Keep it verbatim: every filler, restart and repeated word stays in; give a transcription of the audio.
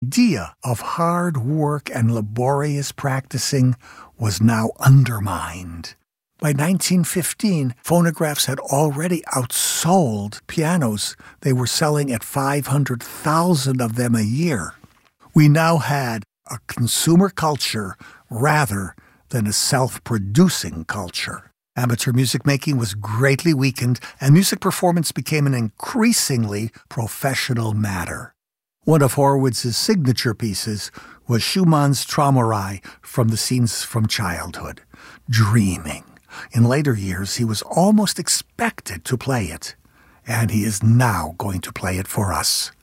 idea of hard work and laborious practicing was now undermined. By nineteen fifteen, phonographs had already outsold pianos. They were selling at five hundred thousand of them a year. We now had a consumer culture rather than a self-producing culture. Amateur music making was greatly weakened, and music performance became an increasingly professional matter. One of Horowitz's signature pieces was Schumann's Traumerei from the Scenes from Childhood, Dreaming. In later years, he was almost expected to play it, and he is now going to play it for us.